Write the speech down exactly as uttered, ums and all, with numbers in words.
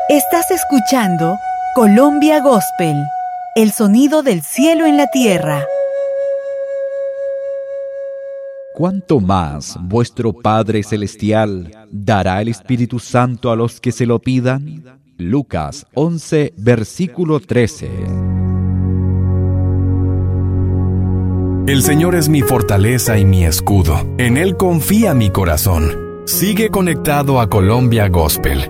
Estás escuchando Colombia Gospel, el sonido del cielo en la tierra. ¿Cuánto más vuestro Padre Celestial dará el Espíritu Santo a los que se lo pidan? Lucas once, versículo trece. El Señor es mi fortaleza y mi escudo. En Él confía mi corazón. Sigue conectado a Colombia Gospel